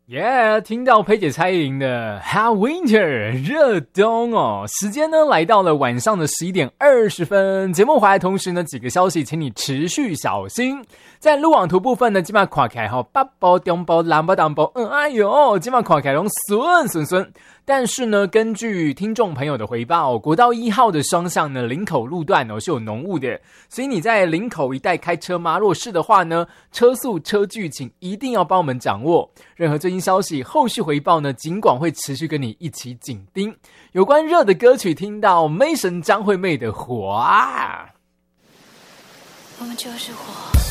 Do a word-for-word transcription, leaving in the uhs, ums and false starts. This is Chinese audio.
耶、yeah, 听到佩姐蔡依林的 Hot Winter 热冬哦，时间呢来到了晚上的十一点二十分。节目回来同时呢，几个消息请你持续小心。在路网图部分呢，今晚看起来哈，北部、中部、南部、东部，嗯，哎呦，今晚看起来拢顺顺顺。但是呢，根据听众朋友的回报，国道一号的双向呢，林口路段哦是有浓雾的，所以你在林口一带开车吗？若是的话呢，车速、车距请一定要帮我们掌握。任何最新消息、后续回报呢，尽管会持续跟你一起紧盯。有关热的歌曲，听到妹神张惠妹的火啊， 我们就是火。